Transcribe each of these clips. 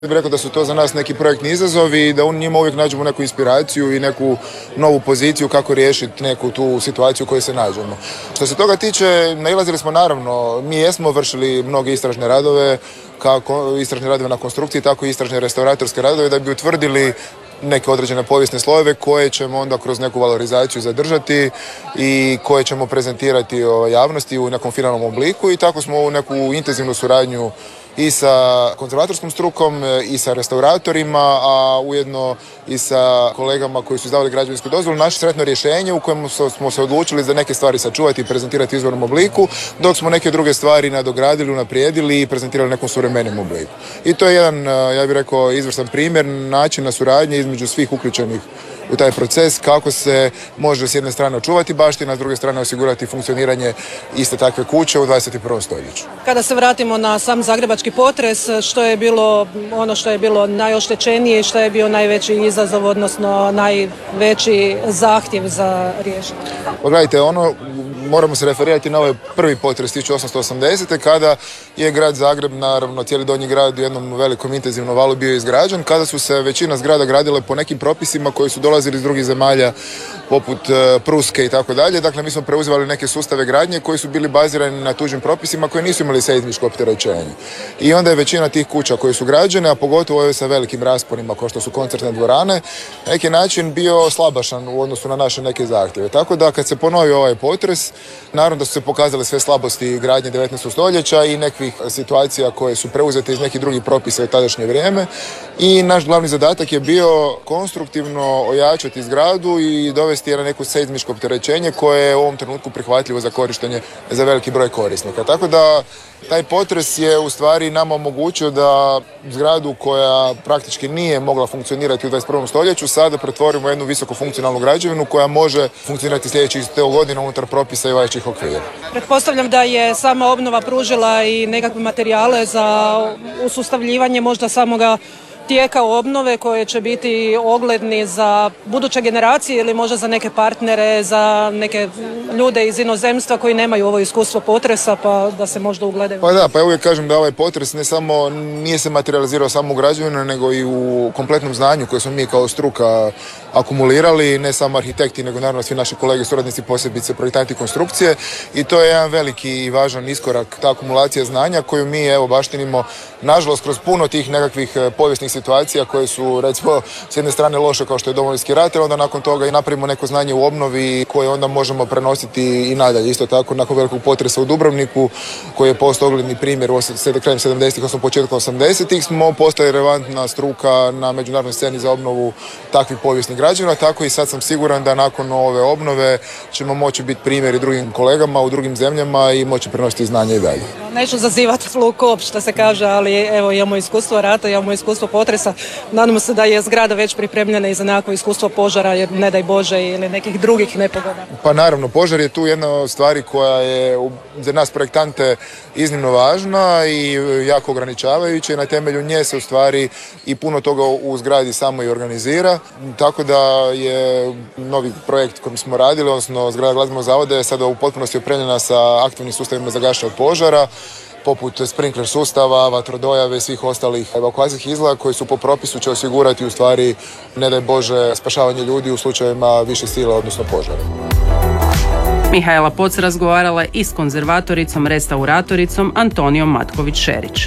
bih rekao da su to za nas neki projektni izazovi i da u njima uvijek nađemo neku inspiraciju i neku novu poziciju kako riješiti neku tu situaciju u kojoj se nađemo. Što se toga tiče, nailazili smo naravno, mi jesmo vršili mnoge istražne radove, kako istražne radove na konstrukciji, tako i istražne restauratorske radove da bi utvrdili neke određene povijesne slojeve koje ćemo onda kroz neku valorizaciju zadržati i koje ćemo prezentirati javnosti u nekom finalnom obliku i tako smo u neku intenzivnu suradnju i sa konzervatorskom strukom i sa restauratorima, a ujedno i sa kolegama koji su izdavali građevinsku dozvolu našli sretno rješenje u kojem smo se odlučili za neke stvari sačuvati i prezentirati u izvornom obliku, dok smo neke druge stvari nadogradili, unaprijedili i prezentirali u nekom suvremenijem obliku. I to je jedan, ja bih rekao, izvrstan primjer načina suradnje između svih uključenih u taj proces, kako se može s jedne strane očuvati baština, a s druge strane osigurati funkcioniranje iste takve kuće u 21. stoljeću. Kada se vratimo na sam zagrebački potres, što je bilo ono što je bilo najoštećenije i što je bio najveći izazov, odnosno najveći zahtjev za rješenje? Pogledajte, moramo se referirati na ovaj prvi potres 1880. kada je grad Zagreb, naravno cijeli donji grad u jednom velikom intenzivnom valu bio izgrađen, kada su se većina zgrada gradile po nekim propisima koji su dolazili iz drugih zemalja poput Pruske i tako dalje. Dakle, mi smo preuzimali neke sustave gradnje koji su bili bazirani na tuđim propisima koji nisu imali seizmičko opterećenje. I onda je većina tih kuća koje su građene, a pogotovo ove sa velikim rasponima kao što su koncertne dvorane, na neki način bio slabašan u odnosu na naše neke zahtjeve. Tako da kad se ponovio ovaj potres, naravno da su se pokazale sve slabosti gradnje 19. stoljeća i nekih situacija koje su preuzete iz nekih drugih propisa u tadašnje vrijeme. I naš glavni zadatak je bio konstruktivno ojačati zgradu i dovesti je na neko seizmičko opterećenje koje je u ovom trenutku prihvatljivo za korištenje za veliki broj korisnika. Tako da taj potres je u stvari nama omogućio da zgradu koja praktički nije mogla funkcionirati u 21. stoljeću sada pretvorimo u jednu visoko funkcionalnu građevinu koja može funkcionirati sljedećih 100 godina unutar propisa i važećih okvira. Pretpostavljam da je sama obnova pružila i nekakve materijale za usustavljivanje možda samoga tijeka obnove koje će biti ogledni za buduće generacije ili možda za neke partnere, za neke ljude iz inozemstva koji nemaju ovo iskustvo potresa pa da se možda ugledaju. Pa da, pa ja uvijek kažem da ovaj potres nije se materializirao samo u građevinu nego i u kompletnom znanju koje smo mi kao struka akumulirali, ne samo arhitekti nego naravno svi naši kolege suradnici, posebice projektanti konstrukcije i to je jedan veliki i važan iskorak, ta akumulacija znanja koju mi baštinimo nažalost kroz puno tih nekakvih povijesnih situacija koje su recimo s jedne strane loše kao što je Domovinski rat, onda nakon toga i napravimo neko znanje u obnovi koje onda možemo prenositi i nadalje. Isto tako nakon velikog potresa u Dubrovniku koji je postao ogledni primjer krajem 70-ih, odnosno početkom 80-ih smo postali relevantna struka na međunarodnoj sceni za obnovu takvih povijesnih građevina, tako i sad sam siguran da nakon ove obnove ćemo moći biti primjer i drugim kolegama u drugim zemljama i moći prenositi znanje i dalje. Neću zazivati flukop što se kaže, ali evo imamo iskustvo rata, imamo iskustvo potresa. Nadamo se da je zgrada već pripremljena i za nekako iskustvo požara, jer ne daj Bože ili nekih drugih nepogoda. Pa naravno, požar je tu jedna od stvari koja je za nas projektante iznimno važna i jako ograničavajuća i na temelju nje se u stvari i puno toga u zgradi samo i organizira. Tako da je novi projekt kojim smo radili, odnosno zgrada glazbenog zavoda je sada u potpunosti opremljena sa aktivnim sustavima za gašenje od požara, poput sprinkler sustava, vatrodojave i svih ostalih evakuacijskih izlaza koji su po propisu će osigurati u stvari, ne daj Bože, spašavanje ljudi u slučajevima više sile, odnosno požara. Mihajla Poc razgovarala i s konzervatoricom, restauratoricom Antonijom Matković-Šerić.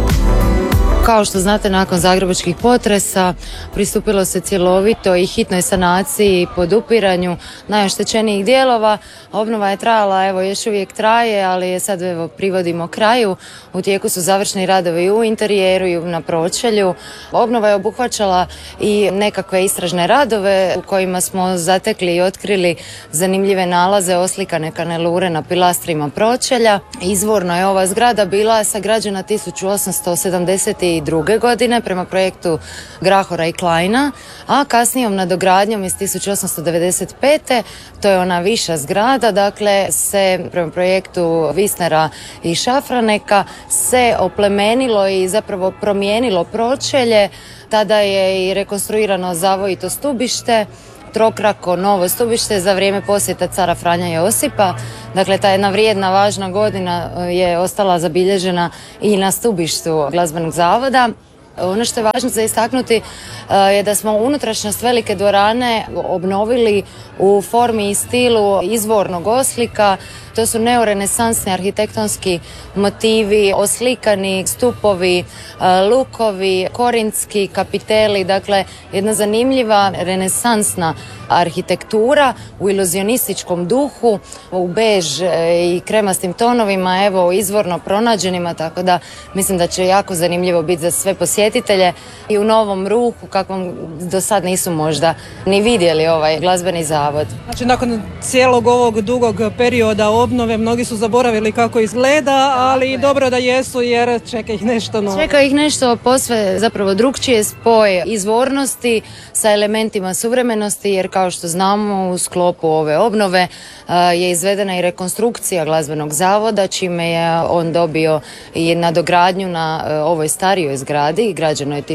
Kao što znate, nakon zagrebačkih potresa pristupilo se cjelovito i hitnoj sanaciji i podupiranju najoštećenijih dijelova. Obnova je trajala, još uvijek traje, ali je sad privodimo kraju. U tijeku su završni radovi u interijeru i na pročelju. Obnova je obuhvaćala i nekakve istražne radove u kojima smo zatekli i otkrili zanimljive nalaze, oslikane kanelure na pilastrima pročelja. Izvorno je ova zgrada bila sagrađena 1872. godine prema projektu Grahora i Kleina, a kasnijom nadogradnjom iz 1895. to je ona viša zgrada, dakle se prema projektu Wisnera i Šafraneka se oplemenilo i zapravo promijenilo pročelje. Tada je i rekonstruirano zavojito stubište, trokrako novo stubište za vrijeme posjeta cara Franja Josipa. Dakle, ta jedna vrijedna, važna godina je ostala zabilježena i na stubištu glazbenog zavoda. Ono što je važno za istaknuti je da smo unutrašnjost velike dvorane obnovili u formi i stilu izvornog oslika. To su neorenesansni arhitektonski motivi, oslikani stupovi, lukovi, korintski kapiteli, dakle jedna zanimljiva renesansna arhitektura u iluzionističkom duhu, u bež i kremastim tonovima, evo izvorno pronađenima, tako da mislim da će jako zanimljivo biti za sve posjetitelje i u novom ruhu kakvom do sad nisu možda ni vidjeli ovaj glazbeni zavod. Znači nakon cijelog ovog dugog perioda obnove mnogi su zaboravili kako izgleda, ali dobro da jesu jer čeka ih nešto novo. Čeka ih nešto posve zapravo drugčije, spoj izvornosti sa elementima suvremenosti, jer kao što znamo u sklopu ove obnove je izvedena i rekonstrukcija glazbenog zavoda, čime je on dobio i nadogradnju na ovoj starijoj zgradi, građeno je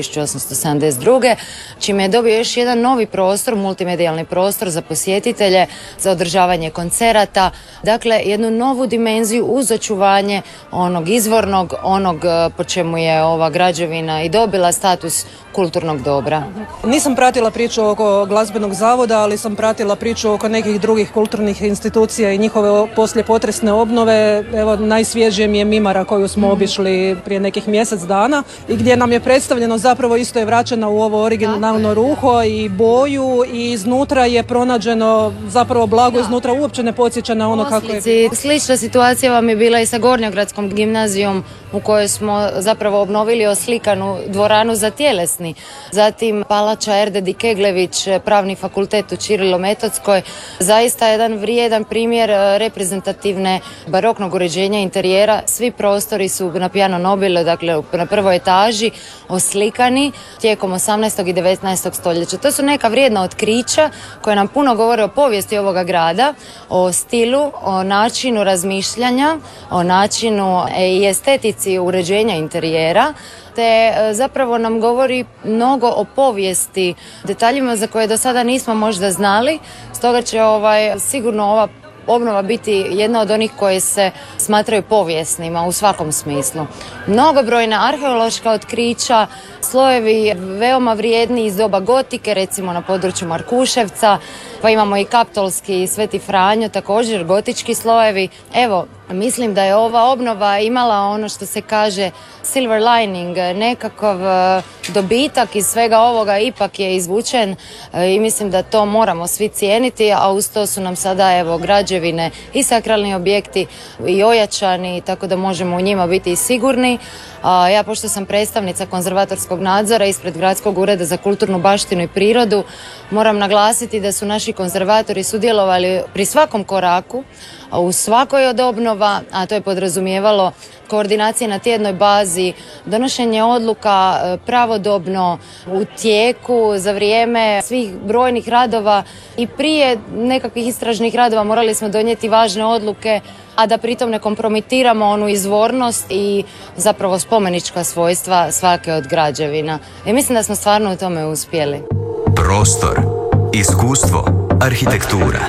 1872. čime je dobio još jedan novi prostor, multimedijalni prostor za posjetitelje, za održavanje koncerata, dakle jednu novu dimenziju uz očuvanje onog izvornog, onog po čemu je ova građevina i dobila status kulturnog dobra. Nisam pratila priču oko glazbenog zavoda, ali sam pratila priču oko nekih drugih kulturnih institucija i njihove poslijepotresne obnove. Evo, najsvježije mi je Mimara koju smo obišli prije nekih mjesec dana i gdje nam je predstavljeno, zapravo isto je vraćena u ovo originalno ruho i boju i iznutra je pronađeno zapravo blago iznutra, uopće ne podsjeća na ono kako je. Slična situacija vam je bila i sa Gornjogradskom gimnazijom u kojoj smo zapravo obnovili oslikanu dvoranu za tjelesni. Zatim Palača Erdedi Keglević, Pravni fakultet u Čirilo-Metodskoj. Zaista jedan vrijedan primjer reprezentativne baroknog uređenja interijera. Svi prostori su na Piano Nobile, dakle na prvoj etaži, oslikani tijekom 18. i 19. stoljeća. To su neka vrijedna otkrića koja nam puno govore o povijesti ovoga grada, o stilu, o načinu razmišljanja, o načinu i estetici uređenja interijera, te zapravo nam govori mnogo o povijesti, detaljima za koje do sada nismo možda znali, stoga će sigurno ova obnova biti jedna od onih koje se smatraju povijesnima u svakom smislu. Mnogobrojna arheološka otkrića, slojevi veoma vrijedni iz doba gotike, recimo na području Markuševca, pa imamo i Kaptolski i Sveti Franjo, također gotički slojevi. Evo, mislim da je ova obnova imala ono što se kaže silver lining, nekakav dobitak iz svega ovoga ipak je izvučen i mislim da to moramo svi cijeniti, a uz to su nam sada građevine i sakralni objekti i ojačani, tako da možemo u njima biti i sigurni. Ja, pošto sam predstavnica konzervatorskog nadzora ispred Gradskog ureda za kulturnu baštinu i prirodu, moram naglasiti da su naši konzervatori sudjelovali pri svakom koraku, u svakoj od obnova, a to je podrazumijevalo koordinacije na tjednoj bazi, donošenje odluka pravodobno u tijeku za vrijeme svih brojnih radova i prije nekakvih istražnih radova morali smo donijeti važne odluke, a da pritom ne kompromitiramo onu izvornost i zapravo spomenička svojstva svake od građevina. I mislim da smo stvarno u tome uspjeli. Prostor, iskustvo, arhitektura.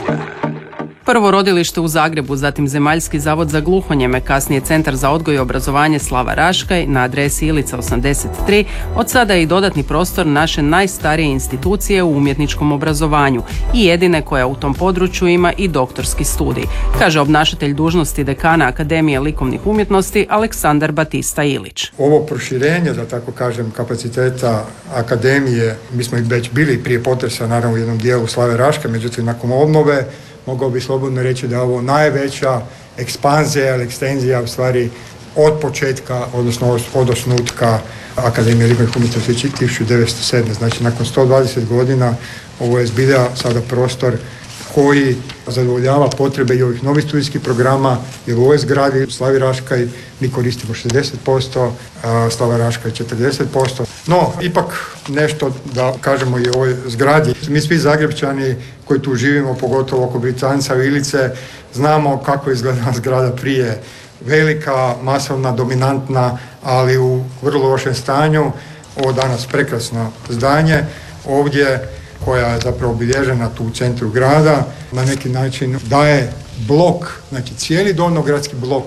Prvo rodilište u Zagrebu, zatim Zemaljski zavod za gluhonijeme, kasnije Centar za odgoj i obrazovanje Slava Raškaj na adresi Ilica 83, od sada je i dodatni prostor naše najstarije institucije u umjetničkom obrazovanju i jedine koja u tom području ima i doktorski studij, kaže obnašatelj dužnosti dekana Akademije likovnih umjetnosti Aleksandar Batista Ilić. Ovo proširenje, da tako kažem, kapaciteta akademije, mi smo već bili prije potresa naravno u jednom dijelu Slave Raškaj, međutim nakon obnove mogao bi slobodno reći da je ovo najveća ekspanzija ili ekstenzija u stvari od početka, odnosno od osnutka Akademije likovnih umjetnosti 1907. Znači nakon 120 godina ovo je zbilja sada prostor koji zadovoljava potrebe i ovih novih studijskih programa, jer u ovoj zgradi u Slavi Raškaj mi koristimo 60%, a Slava Raškaj 40%. No, ipak nešto da kažemo i o ovoj zgradi. Mi svi Zagrepčani koji tu živimo, pogotovo oko Britanca i Ilice, znamo kako je izgledala zgrada prije. Velika, masovna, dominantna, ali u vrlo lošem stanju. Ovo danas prekrasno zdanje. Ovdje koja je zapravo obilježena tu u centru grada, na neki način daje blok, znači cijeli donjogradski blok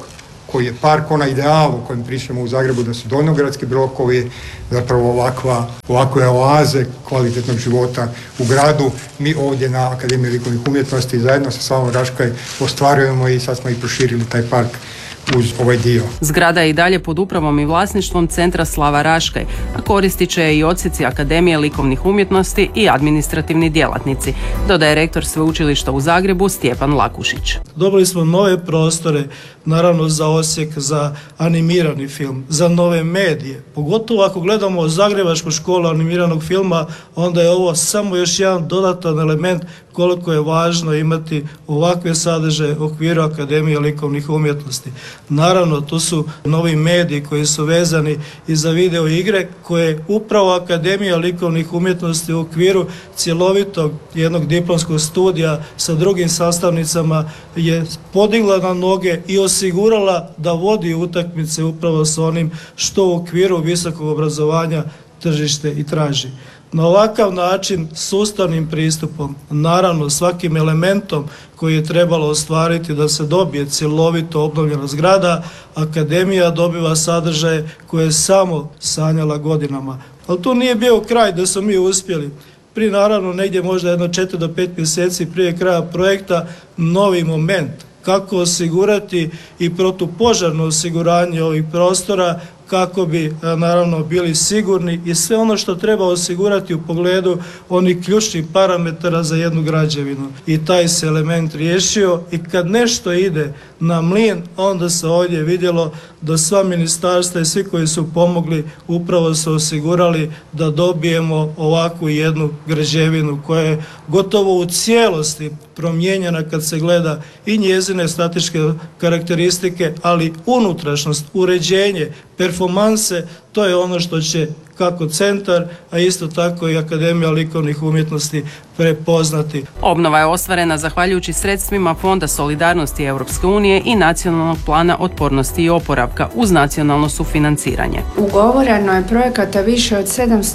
koji je park, onaj ideal o kojem pričamo u Zagrebu da su donjogradski blokovi, zapravo ovakve oaze kvalitetnog života u gradu. Mi ovdje na Akademiji likovnih umjetnosti zajedno sa Slavom Raškaj ostvarujemo i sad smo i proširili taj park uz ovaj dio. Zgrada je i dalje pod upravom i vlasništvom Centra Slava Raškaj, a koristit će je i odsjeci Akademije likovnih umjetnosti i administrativni djelatnici, dodaje rektor Sveučilišta u Zagrebu Stjepan Lakušić. Dobili smo nove prostore, naravno za odsjek, za animirani film, za nove medije. Pogotovo ako gledamo Zagrebačku školu animiranog filma, onda je ovo samo još jedan dodatan element koliko je važno imati ovakve sadržaje u okviru Akademije likovnih umjetnosti. Naravno, tu su novi mediji koji su vezani i za video igre, koje upravo Akademija likovnih umjetnosti u okviru cjelovitog jednog diplomskog studija sa drugim sastavnicama je podigla na noge i osigurala da vodi utakmice upravo s onim što u okviru visokog obrazovanja tržište i traži. Na ovakav način, sustavnim pristupom, naravno svakim elementom koji je trebalo ostvariti da se dobije cjelovito obnovljena zgrada, Akademija dobiva sadržaje koje je samo sanjala godinama. Ali to nije bio kraj da smo mi uspjeli. Prije naravno negdje možda jedno 4 do 5 mjeseci prije kraja projekta novi moment kako osigurati i protupožarno osiguranje ovih prostora kako bi naravno bili sigurni i sve ono što treba osigurati u pogledu onih ključnih parametara za jednu građevinu. I taj se element riješio i kad nešto ide na mlin, onda se ovdje vidjelo da sva ministarstva i svi koji su pomogli upravo su osigurali da dobijemo ovakvu jednu građevinu koja je gotovo u cijelosti promijenjena kad se gleda i njezine statičke karakteristike, ali unutrašnjost, uređenje, performanse, to je ono što će kako centar, a isto tako i Akademija likovnih umjetnosti prepoznati. Obnova je ostvarena zahvaljujući sredstvima Fonda solidarnosti Europske unije i Nacionalnog plana otpornosti i oporavka uz nacionalno sufinanciranje. Ugovoreno je projekata više od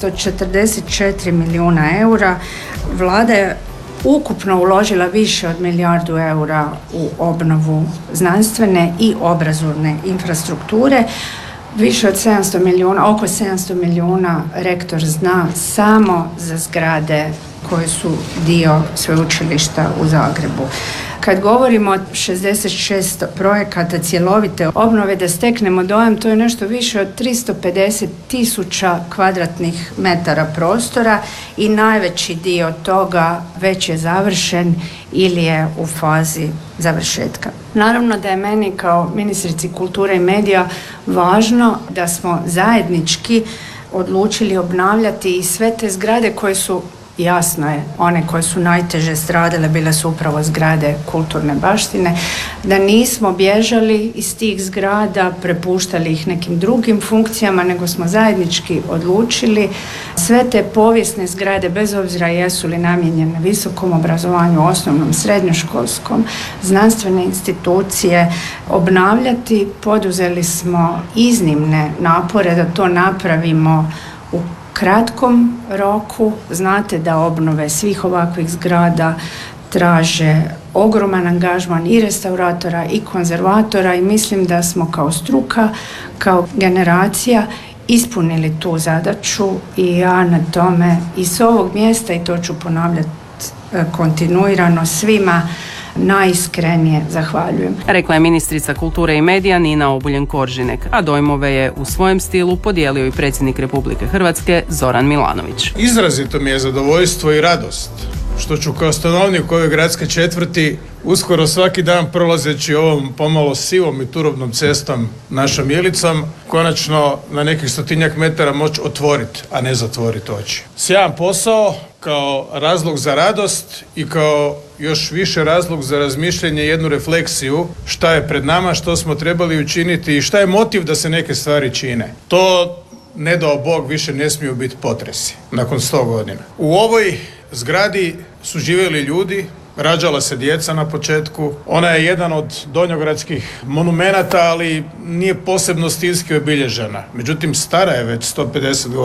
744 milijuna eura. Vlada je ukupno uložila više od 1 milijardu eura u obnovu znanstvene i obrazovne infrastrukture. Više od 700 milijuna, oko 700 milijuna rektor zna samo za zgrade koje su dio sveučilišta u Zagrebu. Kad govorimo o 66 projekata cjelovite obnove, da steknemo dojam, to je nešto više od 350.000 kvadratnih metara prostora i najveći dio toga već je završen ili je u fazi završetka. Naravno da je meni kao ministrici kulture i medija važno da smo zajednički odlučili obnavljati i sve te zgrade koje su, jasno je, one koje su najteže stradale bile su upravo zgrade kulturne baštine, da nismo bježali iz tih zgrada, prepuštali ih nekim drugim funkcijama, nego smo zajednički odlučili sve te povijesne zgrade, bez obzira jesu li namijenjene visokom obrazovanju, osnovnom, srednjoškolskom, znanstvene institucije, obnavljati. Poduzeli smo iznimne napore da to napravimo u kratkom roku. Znate da obnove svih ovakvih zgrada traže ogroman angažman i restauratora i konzervatora i mislim da smo kao struka, kao generacija ispunili tu zadaću i ja na tome i s ovog mjesta, i to ću ponavljati kontinuirano, svima najiskrenije zahvaljujem. Rekla je ministrica kulture i medija Nina Obuljen-Koržinek, a dojmove je u svojem stilu podijelio i predsjednik Republike Hrvatske Zoran Milanović. Izrazito mi je zadovoljstvo i radost što ću kao stanovnik ove gradske četvrti uskoro svaki dan prolazeći ovom pomalo sivom i turobnom cestom našom Ilicom konačno na nekih 100-tinjak metara moći otvoriti, a ne zatvoriti oči. Sjajan posao kao razlog za radost i kao još više razlog za razmišljanje i jednu refleksiju šta je pred nama, što smo trebali učiniti i šta je motiv da se neke stvari čine. To, ne dao Bog, više ne smiju biti potresi nakon 100 godina. U ovoj zgradi su živjeli ljudi, rađala se djeca na početku. Ona je jedan od donjogradskih monumenata, ali nije posebno stilski obilježena. Međutim, stara je već 150 godina.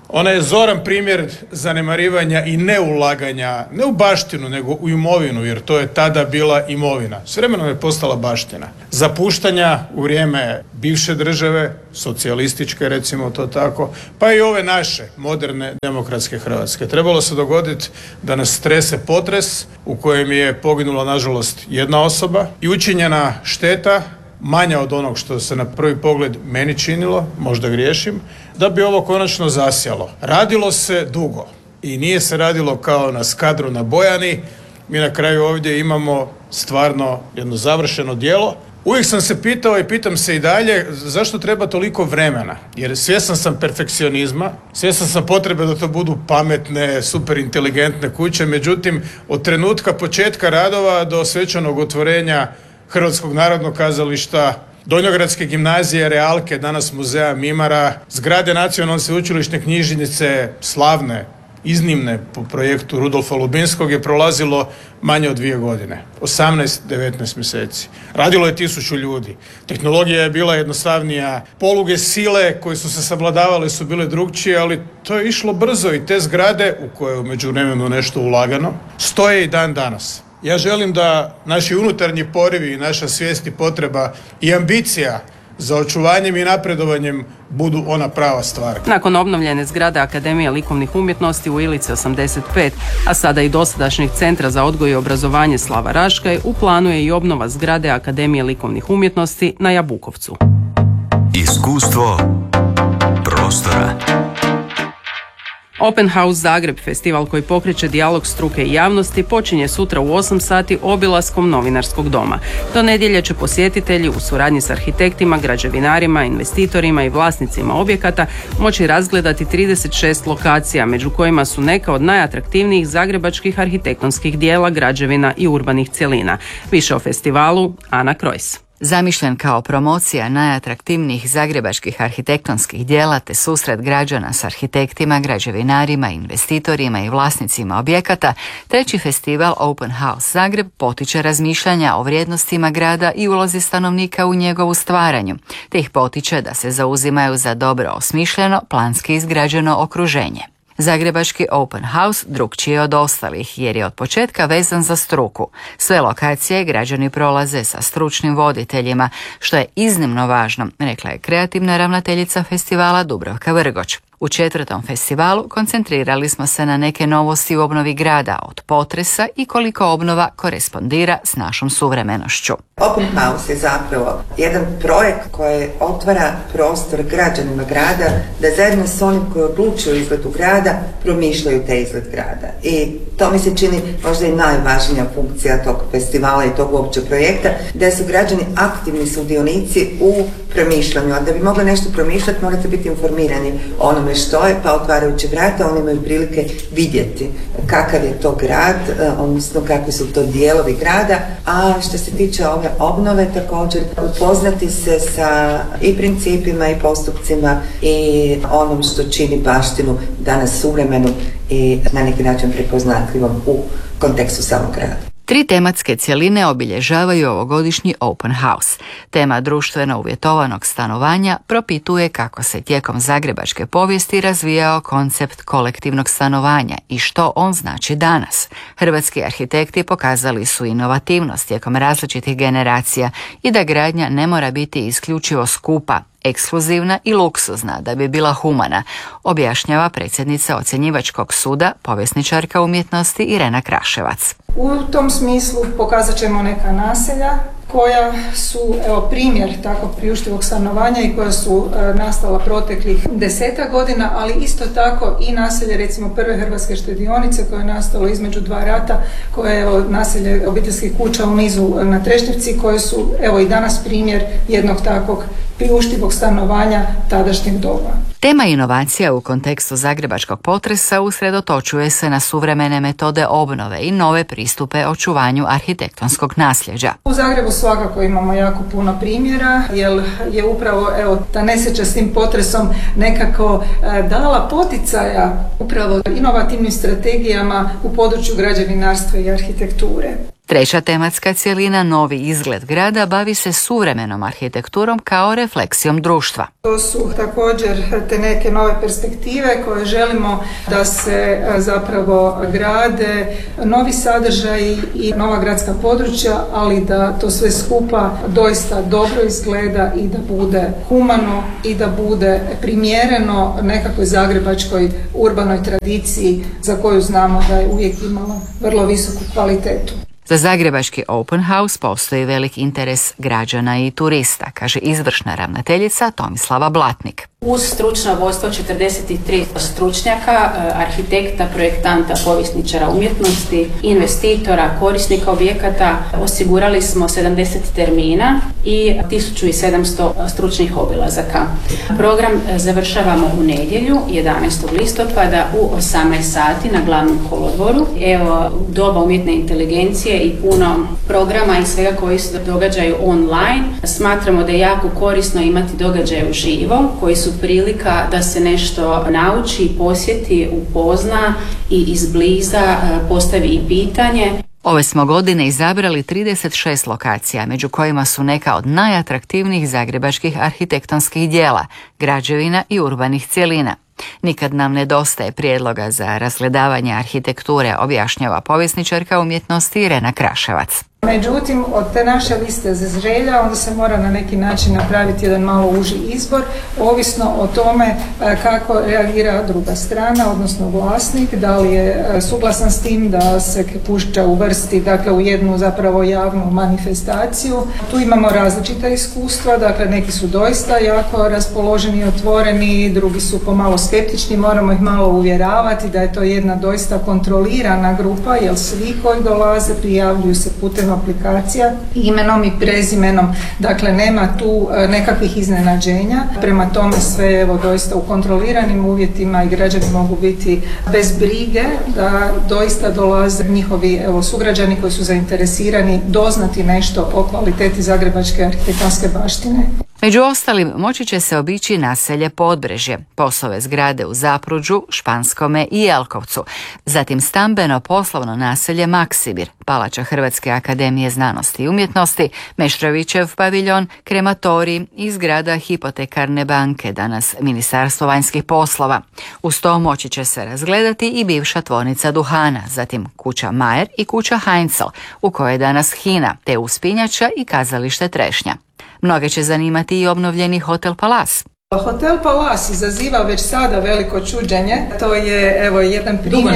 Ona je zoran primjer zanemarivanja i neulaganja, ne u baštinu, nego u imovinu, jer to je tada bila imovina. S vremenom je postala baština. Zapuštanja u vrijeme bivše države, socijalističke recimo to tako, pa i ove naše, moderne, demokratske Hrvatske. Trebalo se dogoditi da nas strese potres u kojem je poginula nažalost jedna osoba i učinjena šteta manja od onog što se na prvi pogled meni činilo, možda griješim, da bi ovo konačno zasjalo. Radilo se dugo i nije se radilo kao na Skadru na Bojani. Mi na kraju ovdje imamo stvarno jedno završeno djelo. Uvijek sam se pitao i pitam se i dalje zašto treba toliko vremena, jer svjestan sam perfekcionizma, svjestan sam potrebe da to budu pametne, super inteligentne kuće, međutim od trenutka početka radova do svečanog otvorenja Hrvatskog narodnog kazališta, Donjogradske gimnazije, Realke, danas muzeja Mimara, zgrade Nacionalne sveučilišne knjižnice, slavne, iznimne po projektu Rudolfa Lubinskog, je prolazilo manje od 2 godine, 18-19 mjeseci. Radilo je 1000 ljudi. Tehnologija je bila jednostavnija, poluge sile koje su se savladavale su bile drugčije, ali to je išlo brzo i te zgrade, u koje je u međuvremenu nešto ulagano, stoje i dan danas. Ja želim da naši unutarnji porivi i naša svijest i potreba i ambicija za očuvanjem i napredovanjem budu ona prava stvar. Nakon obnovljene zgrade Akademije likovnih umjetnosti u Ilici 85, a sada i dosadašnjeg Centra za odgoj i obrazovanje Slava Raškaj, u planu je i obnova zgrade Akademije likovnih umjetnosti na Jabukovcu. Iskustvo prostora. Open House Zagreb, festival koji pokreće dijalog struke i javnosti, počinje sutra u 8 sati obilaskom Novinarskog doma. Do nedjelje će posjetitelji u suradnji s arhitektima, građevinarima, investitorima i vlasnicima objekata moći razgledati 36 lokacija, među kojima su neka od najatraktivnijih zagrebačkih arhitektonskih dijela, građevina i urbanih cjelina. Više o festivalu Ana Krojs. Zamišljen kao promocija najatraktivnijih zagrebačkih arhitektonskih dijela te susret građana s arhitektima, građevinarima, investitorima i vlasnicima objekata, treći festival Open House Zagreb potiče razmišljanja o vrijednostima grada i ulozi stanovnika u njegovu stvaranju, te ih potiče da se zauzimaju za dobro osmišljeno, planski izgrađeno okruženje. Zagrebački Open House drukčiji je od ostalih jer je od početka vezan za struku. Sve lokacije građani prolaze sa stručnim voditeljima, što je iznimno važno, rekla je kreativna ravnateljica festivala Dubravka Vrgoč. U 4. festivalu koncentrirali smo se na neke novosti u obnovi grada od potresa i koliko obnova korespondira s našom suvremenošću. Open House je zapravo jedan projekt koji otvara prostor građanima grada da zajedno s onim koji odlučuju o izgledu grada promišljaju te izgled grada. I to mi se čini možda i najvažnija funkcija tog festivala i tog uopće projekta, da su građani aktivni sudionici u promišljanju. A da bi mogli nešto promišljati morate biti informirani o onome što je, pa otvarajući vrata oni imaju prilike vidjeti kakav je to grad, odnosno kakvi su to dijelovi grada, a što se tiče ove obnove također upoznati se sa i principima i postupcima i onom što čini baštinu danas suvremenu i na neki način prepoznatljivom u kontekstu samog grada. 3 tematske cjeline obilježavaju ovogodišnji Open House. Tema društveno uvjetovanog stanovanja propituje kako se tijekom zagrebačke povijesti razvijao koncept kolektivnog stanovanja i što on znači danas. Hrvatski arhitekti pokazali su inovativnost tijekom različitih generacija i da gradnja ne mora biti isključivo skupa, ekskluzivna i luksuzna da bi bila humana, objašnjava predsjednica ocjenjivačkog suda, povjesničarka umjetnosti Irena Kraševac. U tom smislu pokazat ćemo neka naselja koja su primjer takvog priuštivog stanovanja i koja su nastala proteklih 10 godina, ali isto tako i naselje recimo prve hrvatske štedionice koje je nastalo između 2 rata, koje je naselje obiteljskih kuća u nizu na Trešnjevci, koje su i danas primjer jednog takvog priuštivog stanovanja tadašnjeg doba. Tema inovacija u kontekstu zagrebačkog potresa usredotočuje se na suvremene metode obnove i nove pristupe očuvanju arhitektonskog nasljeđa. U Zagrebu svakako imamo jako puno primjera, jer je upravo ta nesreća s tim potresom nekako dala poticaja upravo inovativnim strategijama u području građevinarstva i arhitekture. Treća tematska cjelina, novi izgled grada, bavi se suvremenom arhitekturom kao refleksijom društva. To su također te neke nove perspektive koje želimo da se zapravo grade, novi sadržaji i nova gradska područja, ali da to sve skupa doista dobro izgleda i da bude humano i da bude primjereno nekakvoj zagrebačkoj urbanoj tradiciji za koju znamo da je uvijek imala vrlo visoku kvalitetu. Za zagrebački open house postoji velik interes građana i turista, kaže izvršna ravnateljica Tomislava Blatnik. Uz stručno vodstvo 43 stručnjaka, arhitekta, projektanta, povjesničara umjetnosti, investitora, korisnika objekata, osigurali smo 70 termina i 1700 stručnih obilazaka. Program završavamo u nedjelju, 11. listopada u 18 sati na glavnom kolodvoru. Evo, doba umjetne inteligencije i puno programa i svega koji se događaju online. Smatramo da je jako korisno imati događaje uživo koji su prilika da se nešto nauči, posjeti, upozna i izbliza postavi i pitanje. Ove smo godine izabrali 36 lokacija, među kojima su neka od najatraktivnijih zagrebačkih arhitektonskih dijela, građevina i urbanih cjelina. Nikad nam nedostaje prijedloga za razgledavanje arhitekture, objašnjava povjesničarka umjetnosti Irena Kraševac. Međutim, od te naše liste za želja onda se mora na neki način napraviti jedan malo uži izbor, ovisno o tome kako reagira druga strana, odnosno vlasnik, da li je suglasan s tim da se pušča uvrsti, dakle, u jednu zapravo javnu manifestaciju. Tu imamo različita iskustva, dakle neki su doista jako raspoloženi i otvoreni, drugi su pomalo skeptični, moramo ih malo uvjeravati da je to jedna doista kontrolirana grupa, jer svi koji dolaze prijavljuju se putem aplikacija, imenom i prezimenom, dakle nema tu nekakvih iznenađenja, prema tome sve evo doista u kontroliranim uvjetima i građani mogu biti bez brige da doista dolaze njihovi evo sugrađani koji su zainteresirani doznati nešto o kvaliteti zagrebačke arhitektonske baštine. Među ostalim moći će se obići naselje Podbrežje, POS-ove zgrade u Zapruđu, Španskome i Jelkovcu, zatim stambeno-poslovno naselje Maksimir, palača Hrvatske akademije znanosti i umjetnosti, Meštrovićev paviljon, krematorij i zgrada Hipotekarne banke, danas Ministarstvo vanjskih poslova. Uz to moći će se razgledati i bivša tvornica duhana, zatim kuća Majer i kuća Heinzel, u kojoj je danas Hina, te uspinjača i kazalište Trešnja. Mnoge će zanimati i obnovljeni Hotel Palace. Hotel Palace izaziva već sada veliko čuđenje. To je evo jedan primjer. Dugo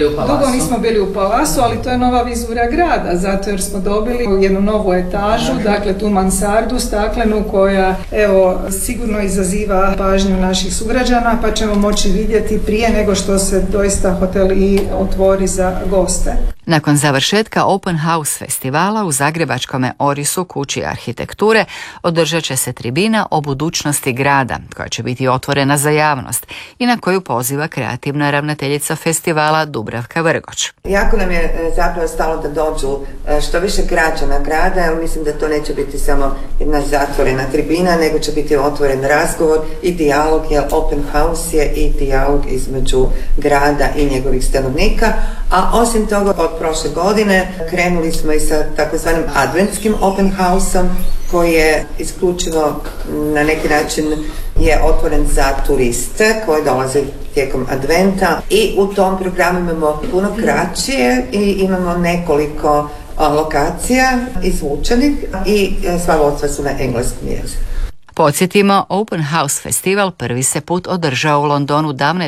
nismo bili u Palasu, ali to je nova vizura grada, zato jer smo dobili jednu novu etažu, dakle tu mansardu staklenu koja evo sigurno izaziva pažnju naših sugrađana, pa ćemo moći vidjeti prije nego što se doista hotel i otvori za goste. Nakon završetka Open House festivala u zagrebačkome Orisu, kući arhitekture, održat će se tribina o budućnosti grada, koja će biti otvorena za javnost i na koju poziva kreativna ravnateljica festivala Dubravka Vrgoč. Jako nam je zapravo stalo da dođu što više građana grada, jer mislim da to neće biti samo jedna zatvorena tribina, nego će biti otvoren razgovor i dijalog, jer Open House je i dijalog između grada i njegovih stanovnika, a osim toga od prošle godine krenuli smo i sa takozvanim adventskim Open House-om, koji je isključivo na neki način je otvoren za turiste koji dolaze tijekom adventa i u tom programu imamo puno kraćije i imamo nekoliko lokacija izvučenih i sva vodstva su na engleskom jeziku. Podsjetimo, Open House festival prvi se put održao u Londonu davne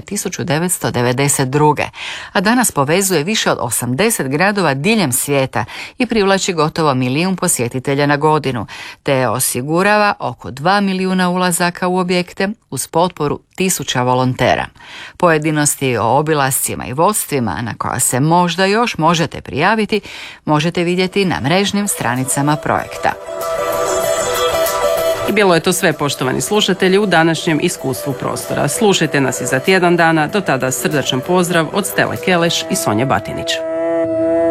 1992. A danas povezuje više od 80 gradova diljem svijeta i privlači gotovo 1 milijun posjetitelja na godinu, te osigurava oko 2 milijuna ulazaka u objekte uz potporu 1000 volontera. Pojedinosti o obilascima i vodstvima na koja se možda još možete prijaviti možete vidjeti na mrežnim stranicama projekta. I bilo je to sve, poštovani slušatelji, u današnjem Iskustvu prostora. Slušajte nas i za tjedan dana, do tada srdačan pozdrav od Stele Keleš i Sonje Batinić.